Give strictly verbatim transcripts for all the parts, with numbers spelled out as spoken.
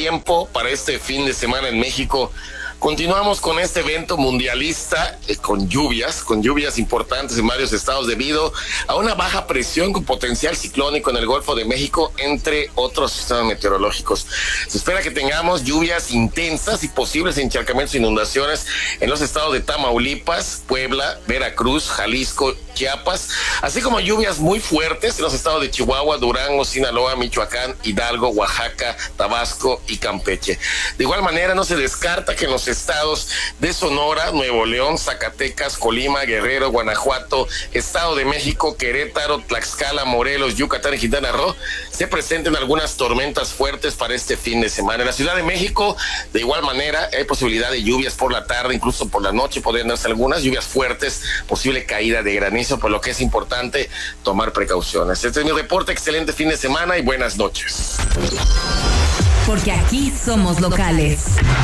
tiempo para este fin de semana en México. Continuamos con este evento mundialista eh, con lluvias, con lluvias importantes en varios estados debido a una baja presión con potencial ciclónico en el Golfo de México, entre otros sistemas meteorológicos. Se espera que tengamos lluvias intensas y posibles encharcamientos e inundaciones en los estados de Tamaulipas, Puebla, Veracruz, Jalisco, Chiapas, así como lluvias muy fuertes en los estados de Chihuahua, Durango, Sinaloa, Michoacán, Hidalgo, Oaxaca, Tabasco y Campeche. De igual manera, no se descarta que en los estados de Sonora, Nuevo León, Zacatecas, Colima, Guerrero, Guanajuato, Estado de México, Querétaro, Tlaxcala, Morelos, Yucatán y Quintana Roo se presenten algunas tormentas fuertes para este fin de semana. En la Ciudad de México, de igual manera, hay posibilidad de lluvias por la tarde, incluso por la noche podrían darse algunas lluvias fuertes, posible caída de granizo, por lo que es importante tomar precauciones. Este es mi reporte, excelente fin de semana y buenas noches. Porque aquí somos locales.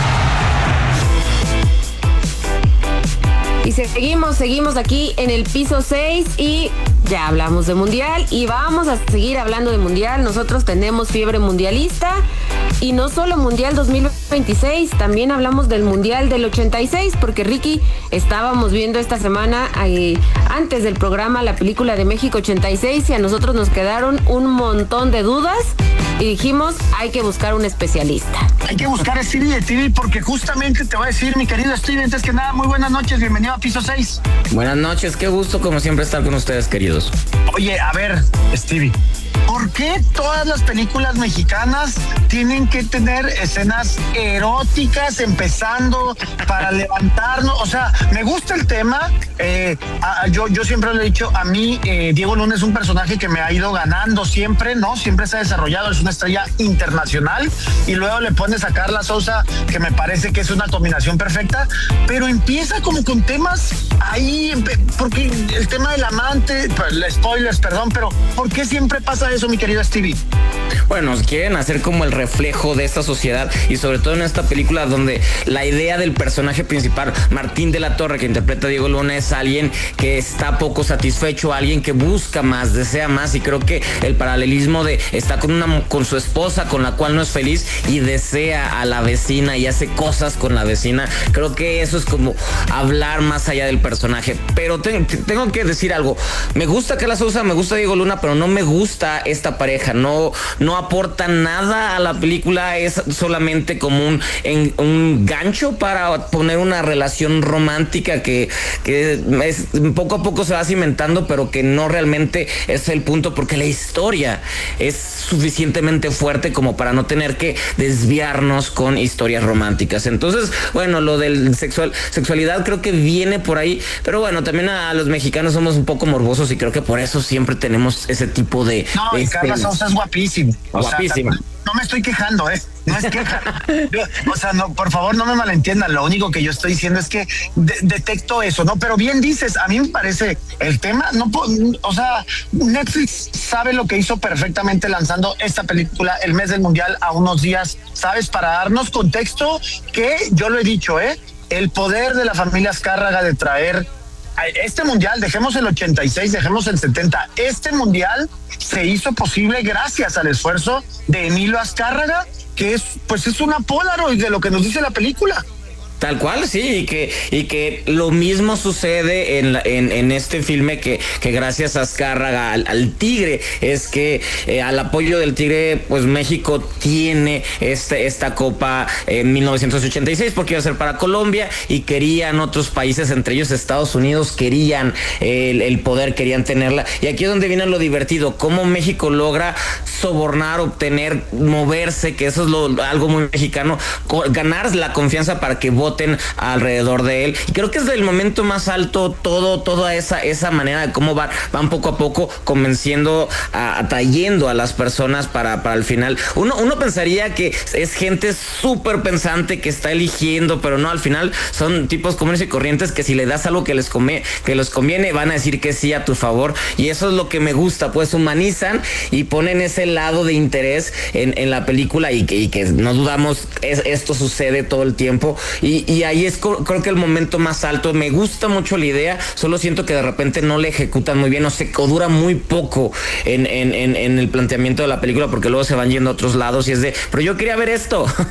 Y seguimos, seguimos aquí en el piso seis y ya hablamos de mundial y vamos a seguir hablando de mundial. Nosotros tenemos fiebre mundialista y no solo mundial dos mil veintiséis, también hablamos del mundial del ochenta y seis, porque Ricky, estábamos viendo esta semana eh, antes del programa la película de México ochenta y seis y a nosotros nos quedaron un montón de dudas y dijimos, hay que buscar un especialista. Hay que buscar a Stevie de T V porque justamente te voy a decir, mi querido Stevie, antes que nada, muy buenas noches, bienvenido a Piso seis. Buenas noches, qué gusto como siempre estar con ustedes, queridos. Oye, a ver, Stevie, ¿por qué todas las películas mexicanas tienen que tener escenas eróticas empezando para levantarnos? O sea, me gusta el tema. Eh, a, yo, yo siempre le he dicho, a mí eh, Diego Luna es un personaje que me ha ido ganando siempre, ¿no? Siempre se ha desarrollado, es una estrella internacional. Y luego le pones a Carla Sousa, que me parece que es una combinación perfecta, pero empieza como con temas ahí, porque el tema del amante, spoilers, perdón, pero ¿por qué siempre pasa eso, mi querido Stevie? Bueno, quieren hacer como el reflejo de esta sociedad y sobre todo en esta película donde la idea del personaje principal, Martín de la Torre, que interpreta a Diego Luna, es alguien que está poco satisfecho, alguien que busca más, desea más, y creo que el paralelismo de está con una con su esposa con la cual no es feliz y desea a la vecina y hace cosas con la vecina, creo que eso es como hablar más allá del personaje. Pero te, te, tengo que decir algo, me gusta Carla Sousa, me gusta Diego Luna, pero no me gusta esta pareja, no, no aporta nada a la película, es solamente como un, en, un gancho para poner una relación romántica que, que es, poco a poco se va cimentando, pero que no realmente es el punto, porque la historia es suficientemente fuerte como para no tener que desviarnos con historias románticas. Entonces, bueno, lo del sexual, sexualidad creo que viene por ahí, pero bueno, también a, a los mexicanos somos un poco morbosos y creo que por eso siempre tenemos ese tipo de... No, y Carla Sousa es guapísimo. Guapísima. O sea, no me estoy quejando, ¿eh? No es queja. Yo, o sea, no, por favor, no me malentiendan. Lo único que yo estoy diciendo es que de- detecto eso, ¿no? Pero bien dices, a mí me parece el tema, no, o sea, Netflix sabe lo que hizo perfectamente lanzando esta película el mes del mundial a unos días, ¿sabes? Para darnos contexto que yo lo he dicho, ¿eh? El poder de la familia Azcárraga de traer este mundial, dejemos el ochenta y seis, dejemos el setenta, este mundial se hizo posible gracias al esfuerzo de Emilio Azcárraga, que es, pues es una Polaroid de lo que nos dice la película. Tal cual, sí, y que, y que lo mismo sucede en, la, en, en este filme que, que gracias a Azcárraga, al, al Tigre, es que eh, al apoyo del Tigre, pues México tiene este, esta copa en mil novecientos ochenta y seis, porque iba a ser para Colombia y querían otros países, entre ellos Estados Unidos, querían el, el poder, querían tenerla. Y aquí es donde viene lo divertido, cómo México logra sobornar, obtener, moverse, que eso es lo, algo muy mexicano, ganar la confianza para que voten alrededor de él. Y creo que es del momento más alto todo, toda esa, esa manera de cómo van, van poco a poco convenciendo, a, atrayendo a las personas para, para el final. Uno, uno pensaría que es gente súper pensante que está eligiendo, pero no, al final son tipos comunes y corrientes que si le das algo que les conviene, que les conviene, van a decir que sí a tu favor. Y eso es lo que me gusta, pues humanizan y ponen ese lado de interés en, en la película y que, y que no dudamos, es, esto sucede todo el tiempo. Y Y, y ahí es creo que el momento más alto. Me gusta mucho la idea, solo siento que de repente no la ejecutan muy bien, o se o dura muy poco en, en, en, en el planteamiento de la película, porque luego se van yendo a otros lados y es de, pero yo quería ver esto.